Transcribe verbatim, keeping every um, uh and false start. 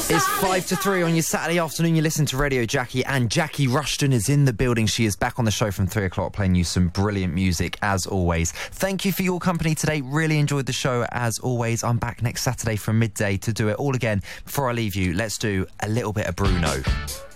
It's five to three on your Saturday afternoon. You listen to Radio Jackie, and Jackie Rushton is in the building. She is back on the show from three o'clock, playing you some brilliant music as always. Thank you for your company today. Really enjoyed the show as always. I'm back next Saturday from midday to do it all again. Before I leave you, let's do a little bit of Bruno.